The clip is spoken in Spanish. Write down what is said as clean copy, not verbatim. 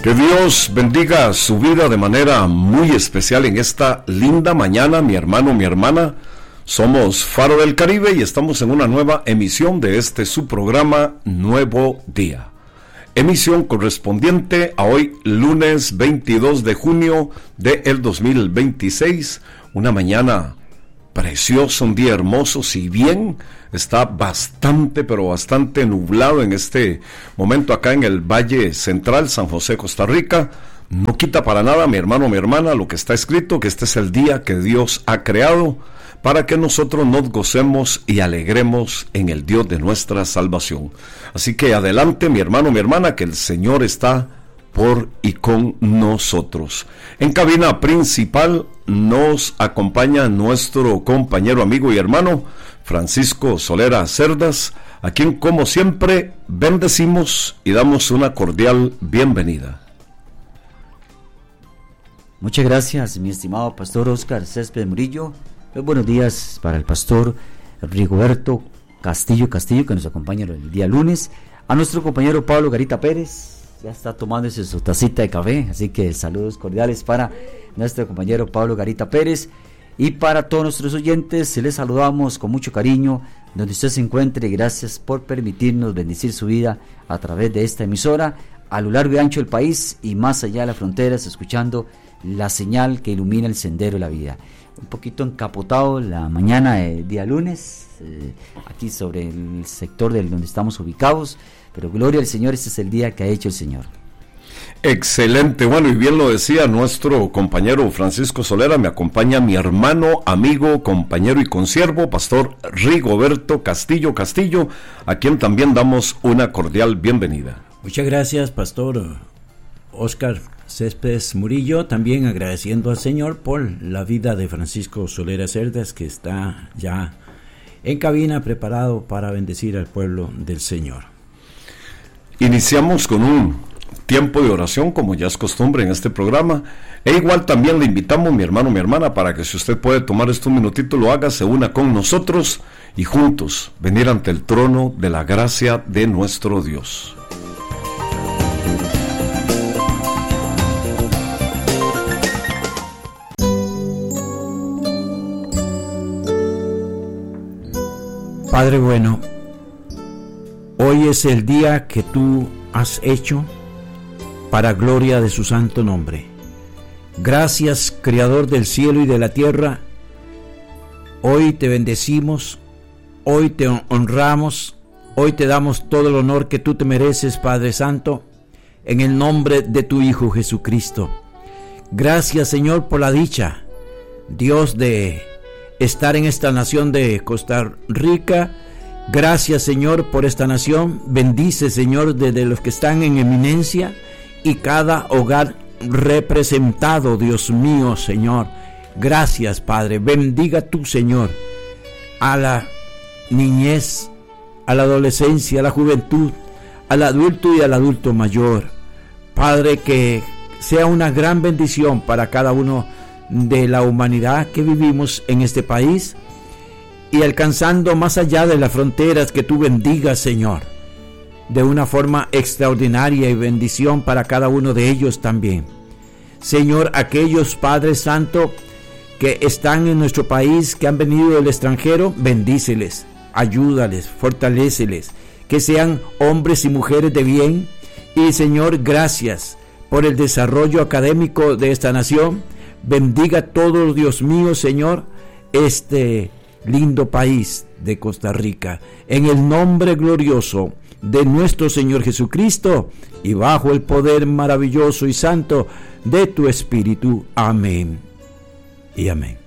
Que Dios bendiga su vida de manera muy especial en esta linda mañana, mi hermano, mi hermana. Somos Faro del Caribe y estamos en una nueva emisión de este su programa Nuevo Día. Emisión correspondiente a hoy, lunes 22 de junio del 2026. Una mañana preciosa, un día hermoso, si bien está bastante, pero bastante nublado en este momento acá en el Valle Central, San José, Costa Rica. No quita para nada, mi hermano, mi hermana, lo que está escrito, que este es el día que Dios ha creado para que nosotros nos gocemos y alegremos en el Dios de nuestra salvación. Así que adelante, mi hermano, mi hermana, que el Señor está por y con nosotros. En cabina principal nos acompaña nuestro compañero, amigo y hermano Francisco Solera Cerdas, a quien como siempre bendecimos y damos una cordial bienvenida. Muchas gracias, mi estimado pastor Oscar Céspedes Murillo. Muy buenos días para el pastor Rigoberto Castillo, que nos acompaña el día lunes. A nuestro compañero Pablo Garita Pérez, ya está tomándose su tacita de café, así que saludos cordiales para nuestro compañero Pablo Garita Pérez. Y para todos nuestros oyentes, les saludamos con mucho cariño, donde usted se encuentre. Gracias por permitirnos bendecir su vida a través de esta emisora, a lo largo y ancho del país y más allá de las fronteras, escuchando la señal que ilumina el sendero de la vida. Un poquito encapotado la mañana de día lunes, aquí sobre el sector donde estamos ubicados, pero gloria al Señor, este es el día que ha hecho el Señor. Excelente, bueno, y bien lo decía nuestro compañero Francisco Solera, me acompaña mi hermano, amigo, compañero y consiervo, pastor Rigoberto Castillo, a quien también damos una cordial bienvenida. Muchas gracias, pastor Oscar Céspedes Murillo, también agradeciendo al Señor por la vida de Francisco Solera Cerdas, que está ya en cabina preparado para bendecir al pueblo del Señor. Iniciamos con un tiempo de oración, como ya es costumbre en este programa, e igual también le invitamos, mi hermano, mi hermana, para que si usted puede tomar un minutito, lo haga, se una con nosotros y juntos venir ante el trono de la gracia de nuestro Dios. Padre bueno, hoy es el día que tú has hecho para gloria de su santo nombre. Gracias, Creador del cielo y de la tierra. Hoy te bendecimos, hoy te honramos, hoy te damos todo el honor que tú te mereces, Padre Santo, en el nombre de tu Hijo Jesucristo. Gracias, Señor, por la dicha, Dios, de estar en esta nación de Costa Rica. Gracias, Señor, por esta nación. Bendice, Señor, desde los que están en eminencia y cada hogar representado, Dios mío, Señor. Gracias, Padre. Bendiga tú, Señor, a la niñez, a la adolescencia, a la juventud, al adulto y al adulto mayor. Padre, que sea una gran bendición para cada uno de la humanidad que vivimos en este país y alcanzando más allá de las fronteras, que tú bendigas, Señor, de una forma extraordinaria y bendición para cada uno de ellos también. Señor, aquellos, Padre Santo, que están en nuestro país, que han venido del extranjero, bendíceles, ayúdales, fortaléceles, que sean hombres y mujeres de bien. Y Señor, gracias por el desarrollo académico de esta nación. Bendiga todo, Dios mío, Señor, este lindo país de Costa Rica, en el nombre glorioso de nuestro Señor Jesucristo y bajo el poder maravilloso y santo de tu Espíritu. Amén y amén.